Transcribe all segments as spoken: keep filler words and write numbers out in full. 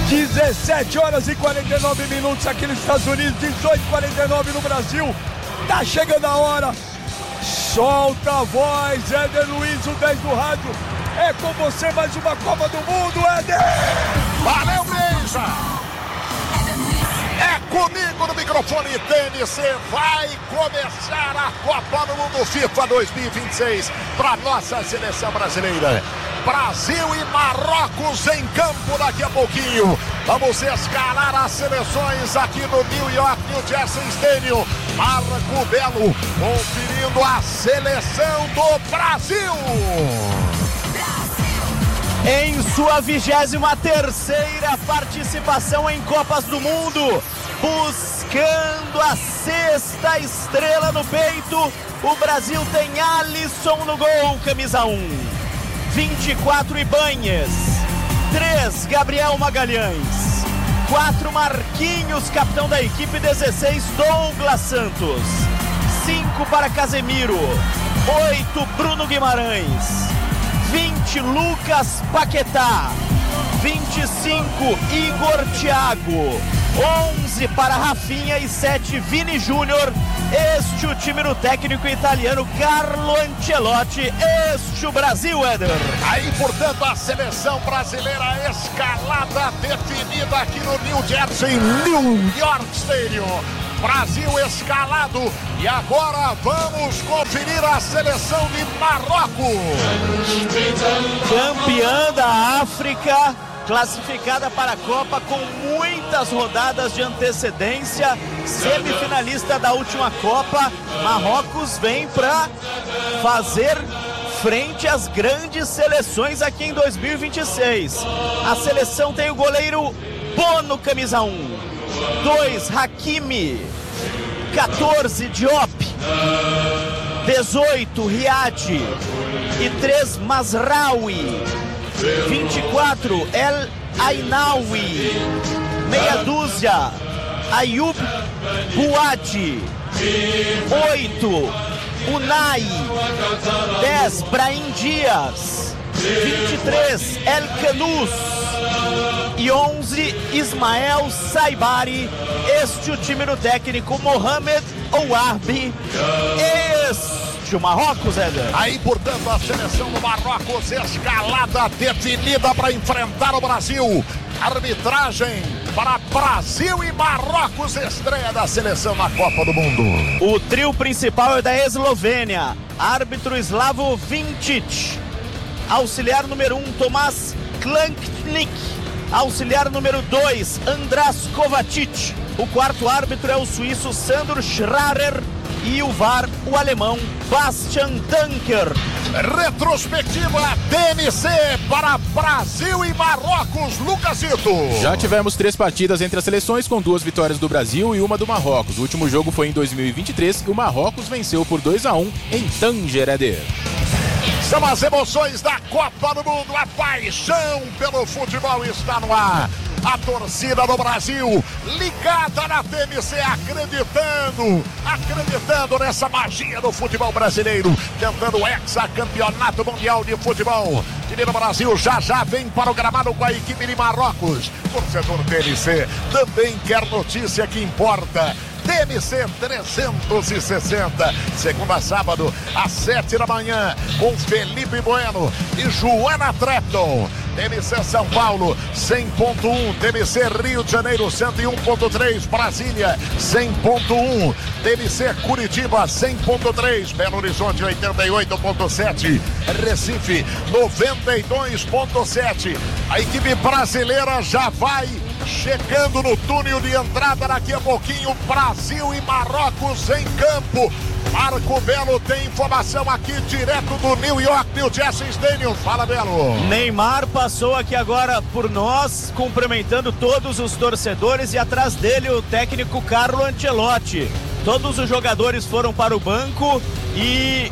dezessete horas e quarenta e nove minutos aqui nos Estados Unidos, dezoito e quarenta e nove no Brasil. Tá chegando a hora. Solta a voz, Éder Luiz, o dez do rádio. É com você mais uma Copa do Mundo, Éder. Valeu, Beija. É comigo no microfone T N C. Vai começar a Copa do Mundo FIFA dois mil e vinte e seis para nossa seleção brasileira. Brasil e Marrocos em campo daqui a pouquinho. Vamos escalar as seleções aqui no New York, New Jersey Stadium. Marco Belo conferindo a seleção do Brasil. Em sua vigésima terceira participação em Copas do Mundo, buscando a sexta estrela no peito, o Brasil tem Alisson no gol, camisa um. vinte e quatro Ibanhes, três Gabriel Magalhães, quatro Marquinhos, capitão da equipe, dezesseis Douglas Santos, cinco para Casemiro, oito Bruno Guimarães, vinte Lucas Paquetá, vinte e cinco Igor Thiago, onze para Rafinha e sete Vini Júnior. Este o time do técnico italiano Carlo Ancelotti. Este o Brasil, Éder. Aí, portanto, a seleção brasileira escalada definida aqui no New Jersey, New York Stadium. Brasil escalado. E agora vamos conferir a seleção de Marrocos. Campeã da África, classificada para a Copa com muitas rodadas de antecedência, semifinalista da última Copa. Marrocos vem para fazer frente às grandes seleções aqui em dois mil e vinte e seis. A seleção tem o goleiro Bono, camisa um, dois Hakimi, quatorze Diop, dezoito Riad e três Mazraoui, vinte e quatro El Ainaoui, meia dúzia Ayub Bouadi, oito Unai, dez Brahim Dias, vinte e três El Kanous e onze Ismael Saibari. Este o time do técnico Mohamed Ouarbi. Este o Marrocos, Éder. Aí, portanto, a seleção do Marrocos escalada definida para enfrentar o Brasil. Arbitragem para Brasil e Marrocos, estreia da seleção na Copa do Mundo. O trio principal é da Eslovênia, árbitro Slavo Vinčić, auxiliar número um Tomás Klanknik, auxiliar número dois Andras Kovacic, o quarto árbitro é o suíço Sandro Schrarer e o V A R, o alemão Bastian Dunker. Retrospectiva T N C para Brasil e Marrocos, Lucasito. Já tivemos três partidas entre as seleções, com duas vitórias do Brasil e uma do Marrocos. O último jogo foi em dois mil e vinte e três e o Marrocos venceu por dois a um em Tanger, Éder. São as emoções da Copa do Mundo, a paixão pelo futebol está no ar. A torcida do Brasil ligada na T N C, acreditando, acreditando nessa magia do futebol brasileiro, tentando o hexacampeonato mundial de futebol. O time do Brasil já já vem para o gramado com a equipe de Marrocos. Torcedor T N C também quer notícia que importa. T N C trezentos e sessenta, segunda a sábado, às sete da manhã, com Felipe Bueno e Joana Trepton. T N C São Paulo, cem ponto um, T N C Rio de Janeiro, cento e um ponto três, Brasília, cem ponto um, T N C Curitiba, cem ponto três, Belo Horizonte, oitenta e oito ponto sete, Recife, noventa e dois ponto sete. A equipe brasileira já vai chegando no túnel de entrada daqui a pouquinho. Brasil e Marrocos em campo. Marco Belo tem informação aqui direto do New York, New Jersey Stadium. Fala, Belo. Neymar passou aqui agora por nós, cumprimentando todos os torcedores, e atrás dele o técnico Carlo Ancelotti. Todos os jogadores foram para o banco e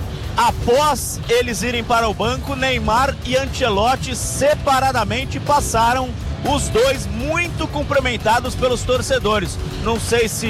após eles irem para o banco, Neymar e Ancelotti separadamente passaram, os dois muito cumprimentados pelos torcedores. Não sei se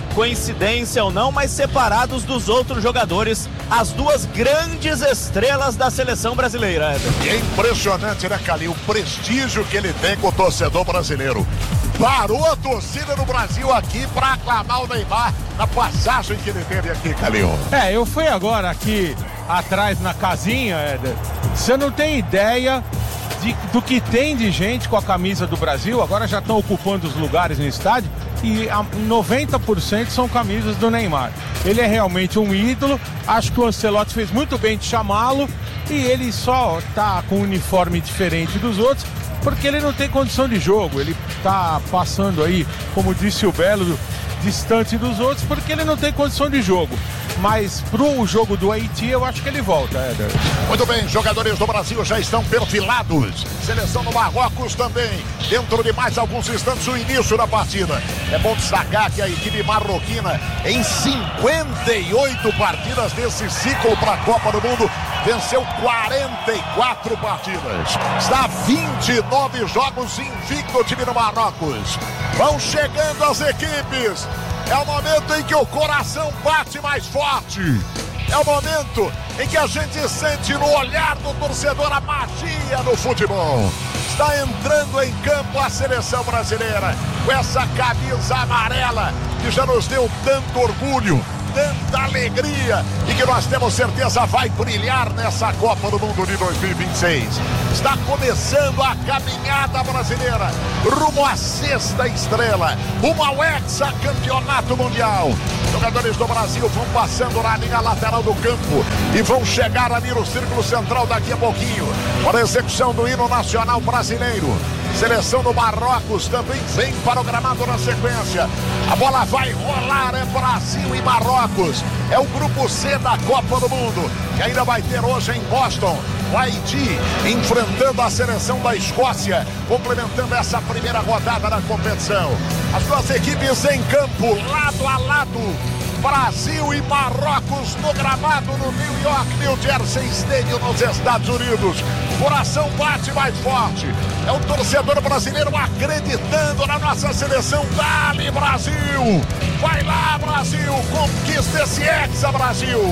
coincidência ou não, mas separados dos outros jogadores, as duas grandes estrelas da seleção brasileira. E é impressionante, né, Calil? O prestígio que ele tem com o torcedor brasileiro. Parou a torcida no Brasil aqui para aclamar o Neymar na passagem que ele teve aqui, Calil. É, eu fui agora aqui atrás na casinha, Éder. Você não tem ideia de, do que tem de gente com a camisa do Brasil. Agora já estão ocupando os lugares no estádio e noventa por cento são camisas do Neymar. Ele é realmente um ídolo. Acho que o Ancelotti fez muito bem de chamá-lo e ele só tá com um uniforme diferente dos outros porque ele não tem condição de jogo. Ele tá passando aí, como disse o Belo, distante dos outros porque ele não tem condição de jogo. Mas pro jogo do Haiti eu acho que ele volta, Éder. Muito bem, jogadores do Brasil já estão perfilados. Seleção do Marrocos também. Dentro de mais alguns instantes o início da partida. É bom destacar que a equipe marroquina em cinquenta e oito partidas desse ciclo para a Copa do Mundo venceu quarenta e quatro partidas. Está a vinte e nove jogos invicto o time do Marrocos. Vão chegando as equipes. É o momento em que o coração bate mais forte. É o momento em que a gente sente no olhar do torcedor a magia do futebol. Está entrando em campo a seleção brasileira com essa camisa amarela que já nos deu tanto orgulho, tanta alegria e que nós temos certeza vai brilhar nessa Copa do Mundo de dois mil e vinte e seis. Está começando a caminhada brasileira rumo à sexta estrela, rumo ao hexacampeonato mundial. Jogadores do Brasil vão passando na linha lateral do campo e vão chegar ali no círculo central daqui a pouquinho para a execução do hino nacional brasileiro. Seleção do Marrocos também vem para o gramado na sequência. A bola vai rolar, é Brasil e Marrocos. É o grupo C da Copa do Mundo, que ainda vai ter hoje em Boston o Haiti enfrentando a seleção da Escócia, complementando essa primeira rodada da competição. As duas equipes em campo, lado a lado. Brasil e Marrocos no gramado no New York, New Jersey Stadium, nos Estados Unidos. O coração bate mais forte. É o torcedor brasileiro acreditando na nossa seleção. Dale, Brasil! Vai lá, Brasil! Conquista esse Hexa, Brasil!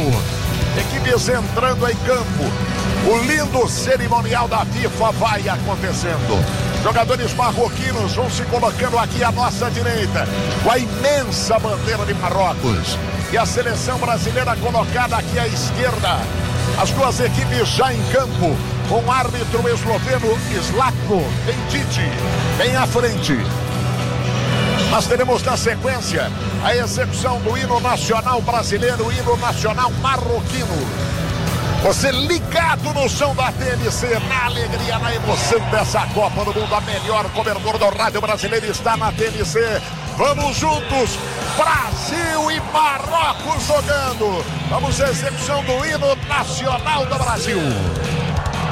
Equipes entrando em campo. O lindo cerimonial da FIFA vai acontecendo. Jogadores marroquinos vão se colocando aqui à nossa direita, com a imensa bandeira de Marrocos. E a seleção brasileira colocada aqui à esquerda. As duas equipes já em campo, com o árbitro esloveno Slatko Benčić bem à frente. Nós teremos na sequência a execução do hino nacional brasileiro, o hino nacional marroquino. Você ligado no som da T N C, na alegria, na emoção dessa Copa do Mundo. A melhor cobertura do rádio brasileiro está na T N C. Vamos juntos, Brasil e Marrocos jogando. Vamos à execução do hino nacional do Brasil.